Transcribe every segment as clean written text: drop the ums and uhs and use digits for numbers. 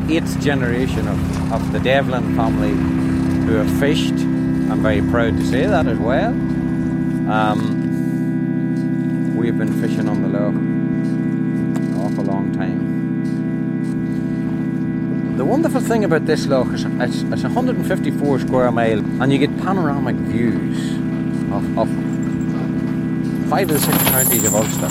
8th generation of the Devlin family who have fished. I'm very proud to say that as well. We've been fishing on the loch an awful long time. The wonderful thing about this loch is it's 154 square mile, and you get panoramic views of 5 of the 6 counties of Ulster.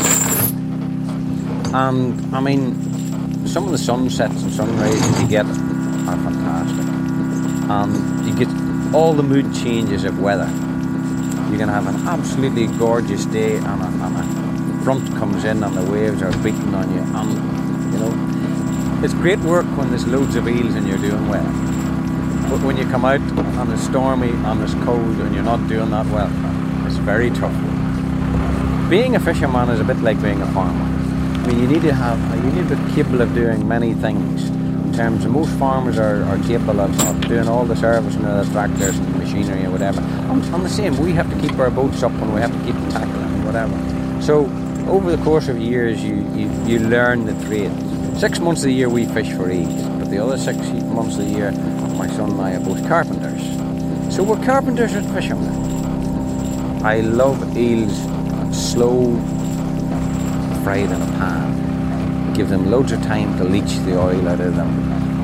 And I mean, some of the sunsets and sunrises you get are fantastic, and you get all the mood changes of weather. You can have an absolutely gorgeous day, and a front comes in and the waves are beating on you, and you know, it's great work when there's loads of eels and you're doing well. But when you come out and it's stormy and it's cold and you're not doing that well, it's very tough. Being a fisherman is a bit like being a farmer. I mean, you need to be capable of doing many things. In terms of most farmers are capable of doing all the servicing of the tractors and machinery and whatever. And the same, we have to keep our boats up and we have to keep tackling and whatever. So over the course of years, you learn the trade. 6 months of the year we fish for eels, but the other 6 months of the year, my son and I are both carpenters. So we're carpenters and fishermen. I love eels slow, fried in a pan. Give them loads of time to leach the oil out of them.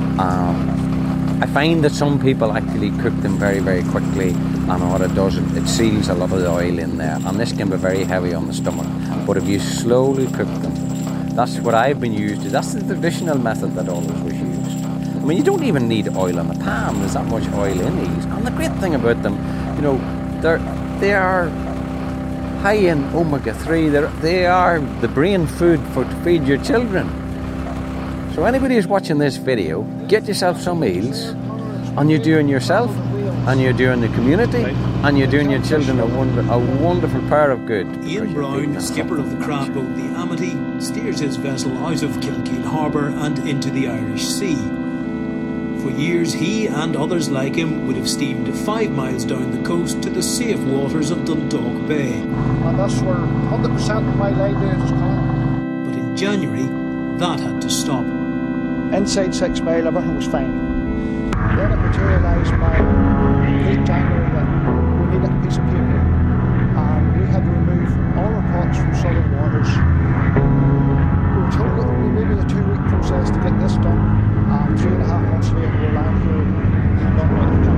I find that some people actually cook them very, very quickly, and what it does, it seals a lot of the oil in there, and this can be very heavy on the stomach. But if you slowly cook them, that's what I've been used to. That's the traditional method that always was used. I mean, you don't even need oil in the pan. There's that much oil in these. And the great thing about them, you know, they are high in omega-3. They are the brain food to feed your children. So anybody who's watching this video, get yourself some eels, and you're doing yourself, and you're doing the community, and you're doing your children a wonderful pair of good. Ian Brown, skipper of the craft boat the Amity, steers his vessel out of Kilkeel Harbour and into the Irish Sea. For years, he and others like him would have steamed 5 miles down the coast to the safe waters of Dundalk Bay. And that's where 100% of my life is gone. But in January, that had to stop. Inside 6 mile, everything was fine. Then it materialised by late January that we needed a piece of paper, and we had to remove all our pots from southern waters. We were told it would be maybe a 2-week process to get this done, and 3.5 months later we're lying here not ready to come.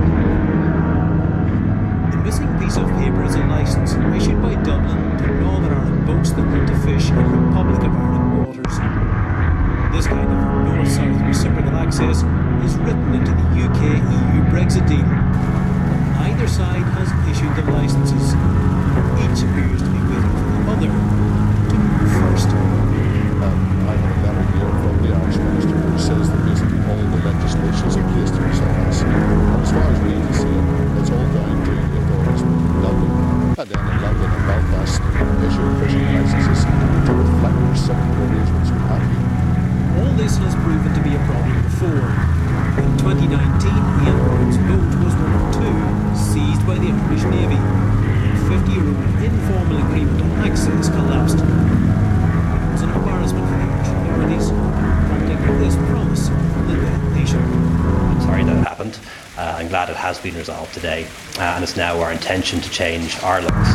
The missing piece of paper is a licence issued by Dublin to Northern Ireland boats that want to fish in Republic of Ireland waters. This kind of north-south reciprocal access is written into the UK-EU Brexit deal. Neither side has issued the licences. Each appears to be waiting for the other to move first. I have a letter here from the Irish Minister who says that basically all the legislation is in place to resolve this. And as far as we can see, it's all down to the authorities in Dublin, and then in London and Belfast issuing fishing licences to reflect the reciprocal arrangements we have here. All this has proven to be a problem before. In 2019, Ian Brown's boat was one of 2 seized by the Irish Navy. A 50-year-old informal agreement on access collapsed. It was an embarrassment for the Irish authorities, prompting this promise from the dead nation. I'm sorry that it happened. I'm glad it has been resolved today, and it's now our intention to change our looks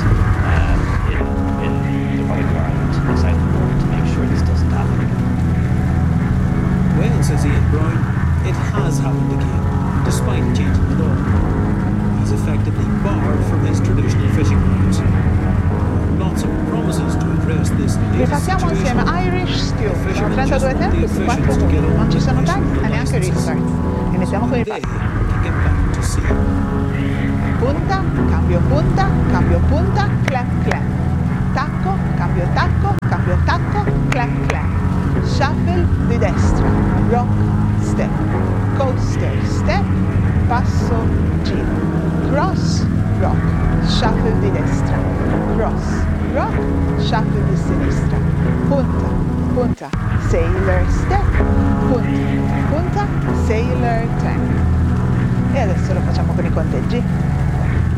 in the Republic of Ireland and South of Ireland to make sure this doesn't happen again. Well, says Ian Brown, it has happened again, despite changing the law. He's effectively barred from his traditional fishing grounds. There are lots of promises to address this latest situation. Irish Stew. Sono 32 tempi su 4 ore. Non ci sono tagli e neanche restart. Iniziamo con il They can get back to sea. punta, cambio punta, clap clap. Tacco, cambio tacco, clap clap. Shuffle di destra, rock, step, coaster, step, passo, giro, cross, rock, shuffle di destra, cross, rock, shuffle di sinistra, punta, sailor, step, punta, sailor, turn. E adesso lo facciamo con i conteggi.